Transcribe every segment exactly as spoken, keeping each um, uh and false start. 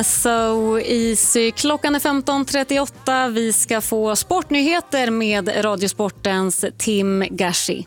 So easy. Klockan är femton trettioåtta. Vi ska få sportnyheter med Radiosportens Tim Gashi.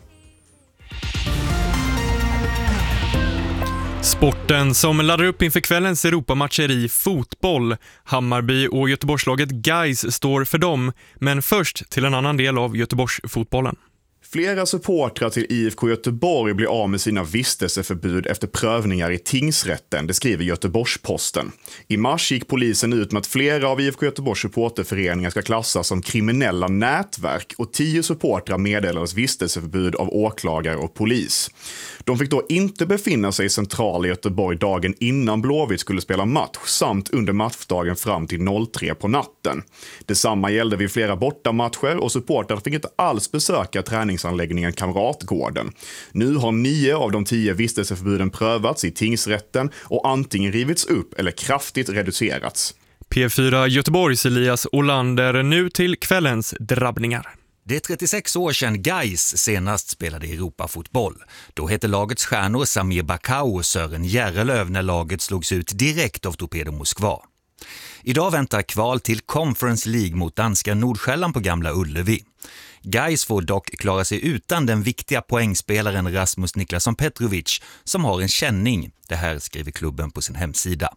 Sporten som laddar upp inför kvällens Europamatcher i fotboll. Hammarby och Göteborgslaget Gais står för dem, men först till en annan del av Göteborgsfotbollen. Flera supportrar till I F K Göteborg blir av med sina vistelseförbud efter prövningar i tingsrätten, det skriver Göteborgs-Posten. I mars gick polisen ut med att flera av I F K Göteborgs supporterföreningar ska klassas som kriminella nätverk och tio supportrar meddelades vistelseförbud av åklagare och polis. De fick då inte befinna sig i centrala Göteborg dagen innan Blåvitt skulle spela match samt under matchdagen fram till tre på natten. Detsamma gällde vid flera bortamatcher och supportrar fick inte alls besöka träningsanläggningen Kamratgården. Nu har nio av de tio vistelseförbuden prövats i tingsrätten och antingen rivits upp eller kraftigt reducerats. P fyra Göteborgs Elias Olander, nu till kvällens drabbningar. Det är trettiosex år sedan Gais senast spelade Europafotboll. Då hette lagets stjärnor Samir Bakau och Sören Järrelöv när laget slogs ut direkt av Torpedo Moskva. Idag väntar kval till Conference League mot danska Nordsjälland på Gamla Ullevi. Gais får dock klara sig utan den viktiga poängspelaren Rasmus Niklasson Petrovic som har en känning. Det här skriver klubben på sin hemsida.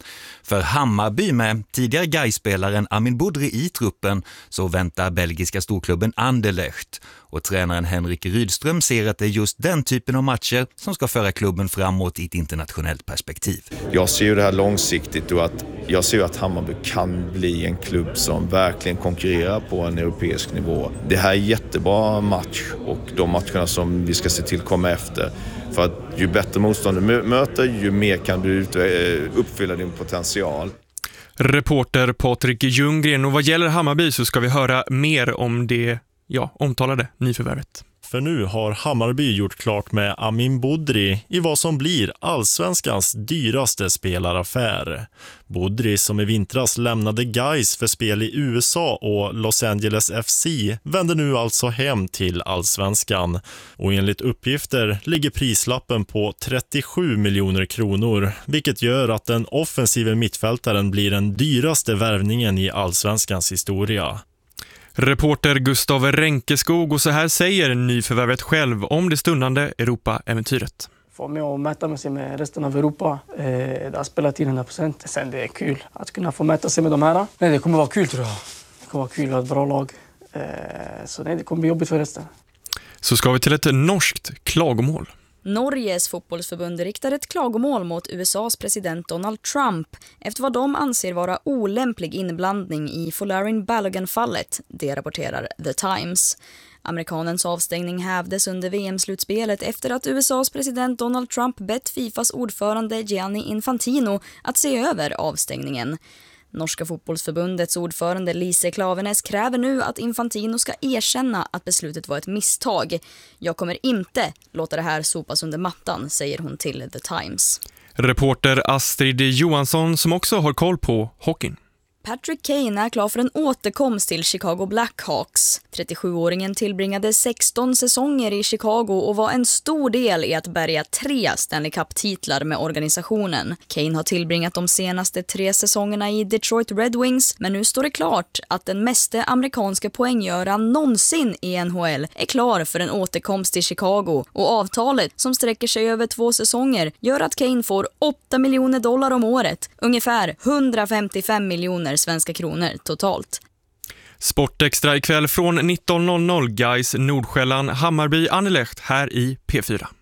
För Hammarby med tidigare Gais-spelaren Amin Budri i truppen så väntar belgiska storklubben Anderlecht och tränaren Henrik Rydström ser att det är just den typen av matcher som ska föra klubben framåt i ett internationellt perspektiv. Jag ser ju det här långsiktigt och att jag ser att Hammarby kan bli en klubb som verkligen konkurrerar på en europeisk nivå. Det här är en jättebra match och de matcherna som vi ska se till komma efter. För att ju bättre motstånd du möter, ju mer kan du uppfylla din potential. Reporter Patrik Ljunggren, och vad gäller Hammarby så ska vi höra mer om det ja, omtalade nyförvärvet. För nu har Hammarby gjort klart med Amin Budri i vad som blir allsvenskans dyraste spelaraffär. Budri som i vintras lämnade Gais för spel i U S A och Los Angeles F C vänder nu alltså hem till allsvenskan. Och enligt uppgifter ligger prislappen på trettiosju miljoner kronor, vilket gör att den offensiva mittfältaren blir den dyraste värvningen i allsvenskans historia. Reporter Gustav Ränkeskog, och så här säger nyförvärvet själv om det stundande Europa-äventyret. Få med att mäta sig med resten av Europa. Eh, det har spelat in hundra procent. Sen det är kul att kunna få mäta sig med de här. Nej, det kommer vara kul tror jag. Det kommer vara kul att ha ett bra lag. Eh, så nej, det kommer bli jobbigt för resten. Så ska vi till ett norskt klagomål. Norges fotbollsförbund riktar ett klagomål mot U S A:s president Donald Trump efter vad de anser vara olämplig inblandning i Folarin Balogun-fallet, det rapporterar The Times. Amerikanens avstängning hävdes under V M-slutspelet efter att U S A:s president Donald Trump bett Fifas ordförande Gianni Infantino att se över avstängningen. Norska fotbollsförbundets ordförande Lise Klaveness kräver nu att Infantino ska erkänna att beslutet var ett misstag. Jag kommer inte låta det här sopas under mattan, säger hon till The Times. Reporter Astrid Johansson som också har koll på hockeyn. Patrick Kane är klar för en återkomst till Chicago Blackhawks. trettiosjuåringen tillbringade sexton säsonger i Chicago och var en stor del i att bärga tre Stanley Cup-titlar med organisationen. Kane har tillbringat de senaste tre säsongerna i Detroit Red Wings, men nu står det klart att den meste amerikanska poänggöraren någonsin i N H L är klar för en återkomst till Chicago, och avtalet som sträcker sig över två säsonger gör att Kane får åtta miljoner dollar om året, ungefär hundrafemtiofem miljoner svenska kronor totalt. Sportextra ikväll från nitton noll noll, Gais Nordsjälland, Hammarby, Anderlecht här i P fyra.